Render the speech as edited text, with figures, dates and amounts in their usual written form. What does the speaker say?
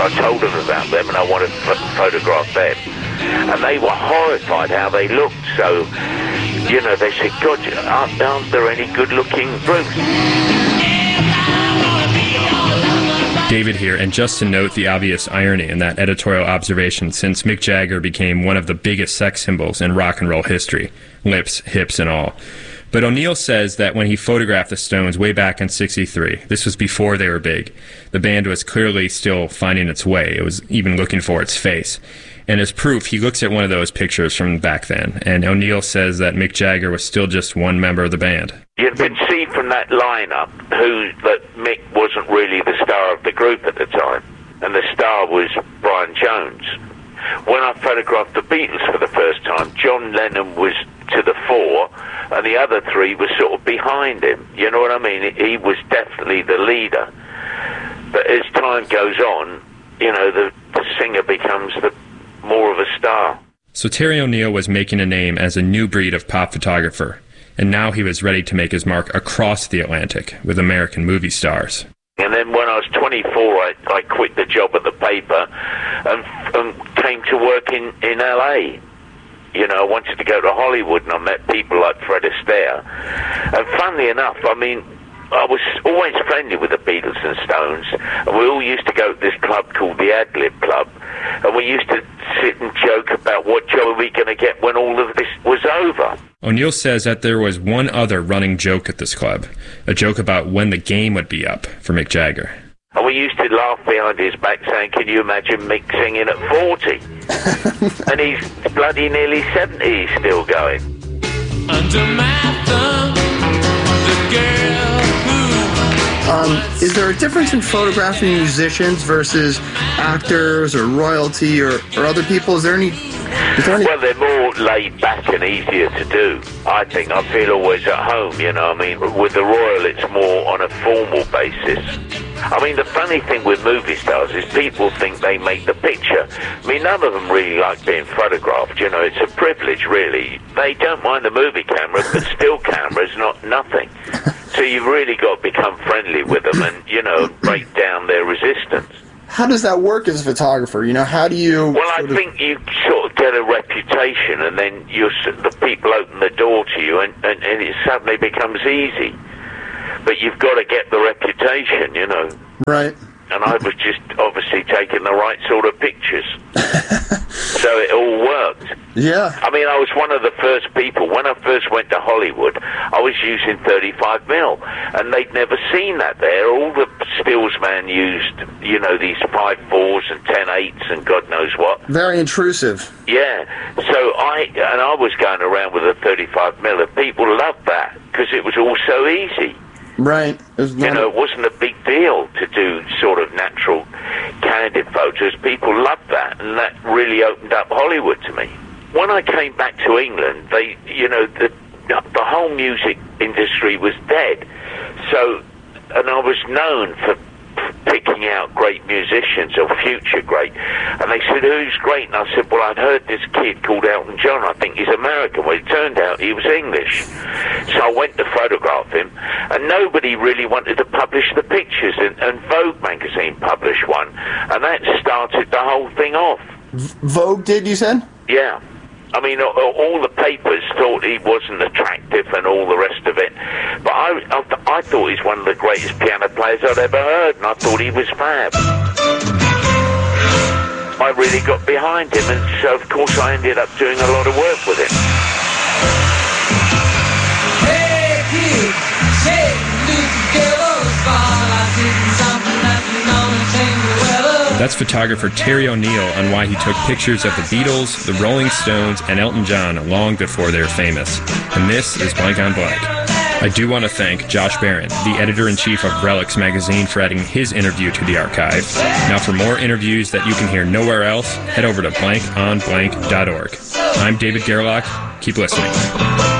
I told them about them and I wanted to photograph them. And they were horrified how they looked. So, you know, they said, God, aren't there any good-looking groups? David here, and just to note the obvious irony in that editorial observation, since Mick Jagger became one of the biggest sex symbols in rock and roll history, lips, hips, and all. But O'Neill says that when he photographed the Stones way back in '63, this was before they were big, the band was clearly still finding its way. It was even looking for its face. And as proof, he looks at one of those pictures from back then, and O'Neill says that Mick Jagger was still just one member of the band. You can see from that lineup that Mick wasn't really the star of the group at the time, and the star was Brian Jones. When I photographed the Beatles for the first time, John Lennon was to the fore, and the other three were sort of behind him. You know what I mean? He was definitely the leader. But as time goes on, you know, the singer becomes more of a star. So Terry O'Neill was making a name as a new breed of pop photographer, and now he was ready to make his mark across the Atlantic with American movie stars. And then when I was 24, I quit the job at the paper and came to work in LA. You know, I wanted to go to Hollywood, and I met people like Fred Astaire. And funnily enough, I mean, I was always friendly with the Beatles and Stones, and we all used to go to this club called the Ad Lib Club, and we used to sit and joke about what job are we going to get when all of this was over. O'Neill says that there was one other running joke at this club, a joke about when the game would be up for Mick Jagger. And we used to laugh behind his back saying, can you imagine Mick singing at 40? And he's bloody nearly 70, he's still going. Under my thumb, the girl is there a difference in photographing musicians versus actors or royalty or other people? Is there any... Well, they're more laid back and easier to do, I think. I feel always at home, you know. I mean, with the Royal, it's more on a formal basis. I mean, the funny thing with movie stars is people think they make the picture. I mean, none of them really like being photographed, you know. It's a privilege, really. They don't mind the movie camera, but still camera's not nothing. So you've really got to become friendly with them and, you know, break down their resistance. How does that work as a photographer? You know, how do you... Well, I think you sort of get a reputation, and then the people open the door to you, and it suddenly becomes easy. But you've got to get the reputation, you know. Right. And I was just obviously taking the right sort of pictures. So it all worked. Yeah. I mean, I was one of the first people. When I first went to Hollywood, I was using 35mm, and they'd never seen that there. All the stills man used, you know, these 5.4s and 10.8s and God knows what. Very intrusive. Yeah. So I was going around with a 35mm, and people loved that because it was all so easy. Right. You know, it wasn't a big deal to do sort of natural, candid photos. People loved that, and that really opened up Hollywood to me. When I came back to England, the whole music industry was dead. So, and I was known for picking out great musicians or future great, and they said, who's great? And I said, well, I'd heard this kid called Elton John. I think he's American. Well, it turned out he was English. So I went to photograph him, and nobody really wanted to publish the pictures, and Vogue magazine published one, and that started the whole thing off. Vogue did, you said? Yeah. I mean, all the papers thought he wasn't attractive and all the rest of it. But I thought he's one of the greatest piano players I'd ever heard, and I thought he was fab. I really got behind him, and so, of course, I ended up doing a lot of work with him. Hey, kid, say, together, something that you know and change the weather. That's photographer Terry O'Neill on why he took pictures of the Beatles, the Rolling Stones, and Elton John long before they were famous. And this is Blank on Blank. I do want to thank Josh Barron, the editor-in-chief of Relics magazine, for adding his interview to the archive. Now for more interviews that you can hear nowhere else, head over to blankonblank.org. I'm David Gerlach. Keep listening.